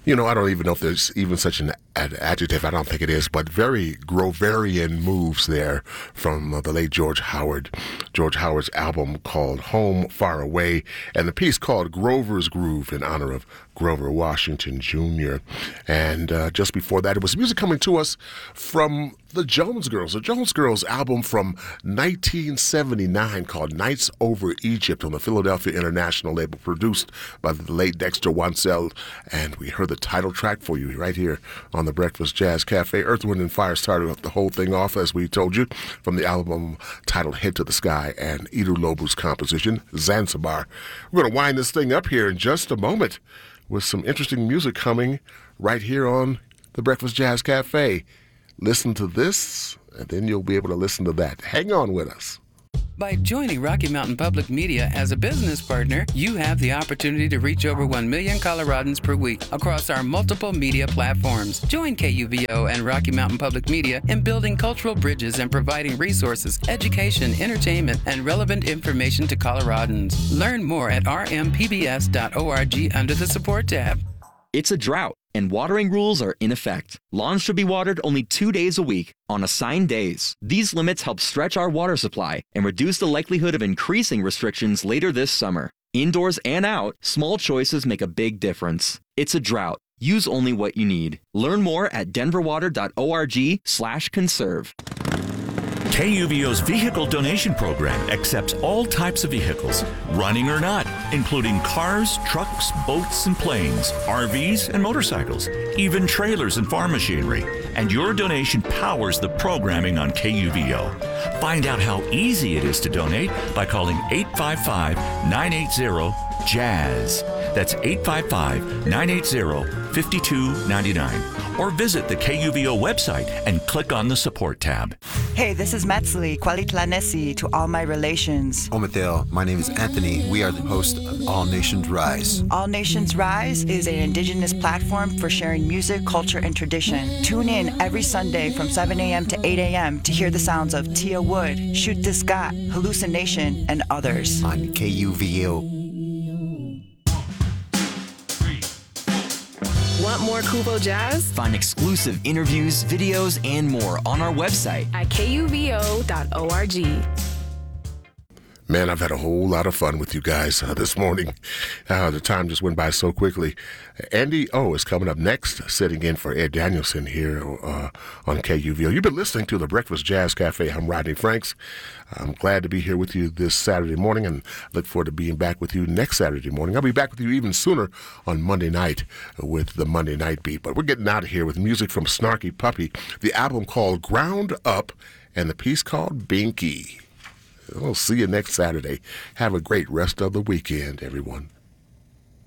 I don't even know if there's even such an adjective. I don't think it is, but very Groverian moves there from the late George Howard. George Howard's album called Home Far Away, and the piece called Grover's Groove in honor of Grover Washington Jr. And just before that, it was music coming to us from the Jones Girls. The Jones Girls album from 1979 called Nights Over Egypt on the Philadelphia International label, produced by the late Dexter Wansel. And we heard the title track for you right here on the Breakfast Jazz Cafe. Earth, Wind, and Fire started the whole thing off, as we told you, from the album titled Head to the Sky and Edu Lobu's composition, Zanzibar. We're going to wind this thing up here in just a moment with some interesting music coming right here on the Breakfast Jazz Cafe. Listen to this, and then you'll be able to listen to that. Hang on with us. By joining Rocky Mountain Public Media as a business partner, you have the opportunity to reach over 1 million Coloradans per week across our multiple media platforms. Join KUVO and Rocky Mountain Public Media in building cultural bridges and providing resources, education, entertainment, and relevant information to Coloradans. Learn more at rmpbs.org under the Support tab. It's a drought, and watering rules are in effect. Lawns should be watered only 2 days a week on assigned days. These limits help stretch our water supply and reduce the likelihood of increasing restrictions later this summer. Indoors and out, small choices make a big difference. It's a drought. Use only what you need. Learn more at denverwater.org/conserve. KUVO's vehicle donation program accepts all types of vehicles, running or not, including cars, trucks, boats, and planes, RVs, and motorcycles, even trailers and farm machinery. And your donation powers the programming on KUVO. Find out how easy it is to donate by calling 855-980-JAZZ. That's 855-980-5299. Or visit the KUVO website and click on the Support tab. Hey, this is Metzli, Kwalitlanesi to all my relations. Omathel, my name is Anthony. We are the host of All Nations Rise. All Nations Rise is an indigenous platform for sharing music, culture, and tradition. Tune in every Sunday from 7 a.m. to 8 a.m. to hear the sounds of Tia Wood, Shoot This Scott, Hallucination, and others. On KUVO. Want more Kubo Jazz? Find exclusive interviews, videos, and more on our website at kuvo.org. Man, I've had a whole lot of fun with you guys this morning. The time just went by so quickly. Andy O is coming up next, sitting in for Ed Danielson here on KUVO. You've been listening to the Breakfast Jazz Cafe. I'm Rodney Franks. I'm glad to be here with you this Saturday morning, and look forward to being back with you next Saturday morning. I'll be back with you even sooner on Monday night with the Monday Night Beat. But we're getting out of here with music from Snarky Puppy, the album called Ground Up, and the piece called Binky. We'll see you next Saturday. Have a great rest of the weekend, everyone.